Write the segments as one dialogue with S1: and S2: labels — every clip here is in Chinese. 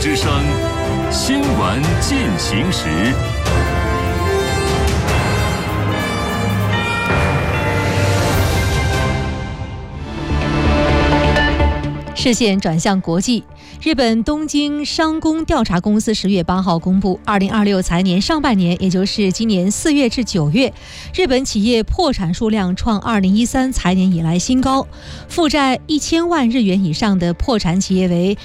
S1: 之声新闻进行时。
S2: 视线转向国际，日本东京商工调查公司10月8号公布，2026财年上半年，也就是今年4月至9月，日本企业破产数量创2013财年以来新高，负债1000万日元以上的破产企业为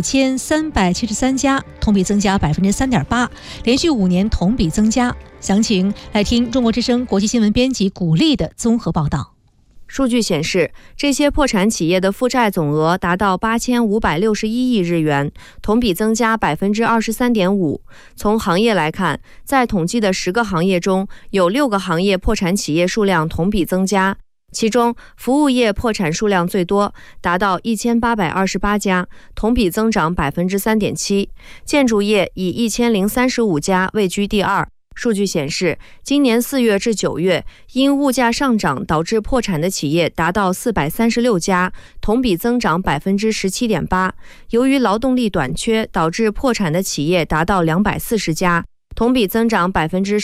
S2: 5373家，同比增加3.8%，连续5年同比增加。详情来听中国之声国际新闻编辑古丽的综合报道。
S3: 数据显示，这些破产企业的负债总额达到8561亿日元，同比增加23.5%。从行业来看，在统计的10个行业中，有6个行业破产企业数量同比增加，其中服务业破产数量最多，达到1828家，同比增长3.7%。建筑业以1035家位居第二。数据显示，今年4月至9月，因物价上涨导致破产的企业达到436家，同比增长17.8%。由于劳动力短缺，导致破产的企业达到240家，同比增长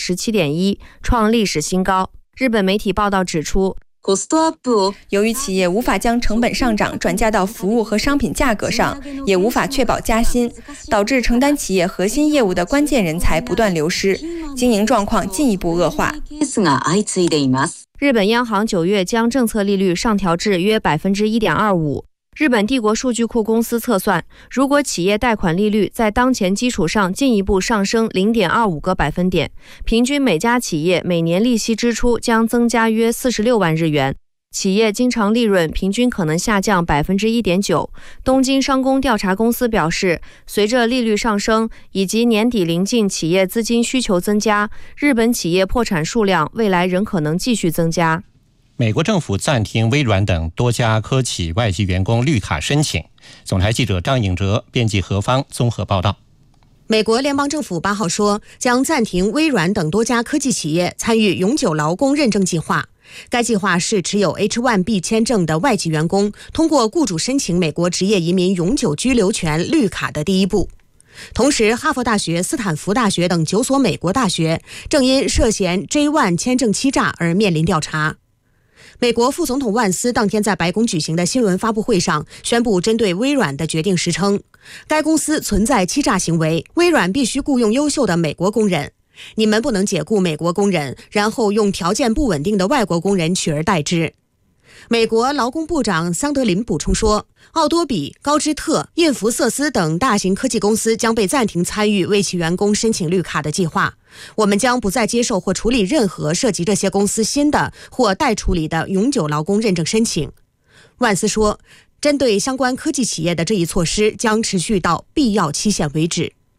S3: 17.1%，创历史新高。日本媒体报道指出，
S4: 由于企业无法将成本上涨转嫁到服务和商品价格上，也无法确保加薪，导致承担企业核心业务的关键人才不断流失，经营状况进一步恶化。
S3: 日本央行9月将政策利率上调至约1.25%。日本帝国数据库公司测算，如果企业贷款利率在当前基础上进一步上升0.25个百分点，平均每家企业每年利息支出将增加约46万日元，企业经常利润平均可能下降1.9%。东京商工调查公司表示，随着利率上升以及年底临近企业资金需求增加，日本企业破产数量未来仍可能继续增加。
S5: 美国政府暂停微软等多家科企外籍员工绿卡申请。总台记者张颖哲编辑何方综合报道。
S6: 美国联邦政府8号说，将暂停微软等多家科技企业参与永久劳工认证计划。该计划是持有 H-1B 签证的外籍员工通过雇主申请美国职业移民永久居留权绿卡的第一步。同时，哈佛大学、斯坦福大学等9所美国大学正因涉嫌 J-1 签证欺诈而面临调查。美国副总统万斯当天在白宫举行的新闻发布会上宣布，针对微软的决定时称，该公司存在欺诈行为，微软必须雇佣优秀的美国工人，你们不能解雇美国工人，然后用条件不稳定的外国工人取而代之。美国劳工部长桑德林补充说，奥多比、高知特、印福瑟斯等大型科技公司将被暂停参与为其员工申请绿卡的计划。我们将不再接受或处理任何涉及这些公司新的或待处理的永久劳工认证申请。万斯说，针对相关科技企业的这一措施将持续到必要期限为止。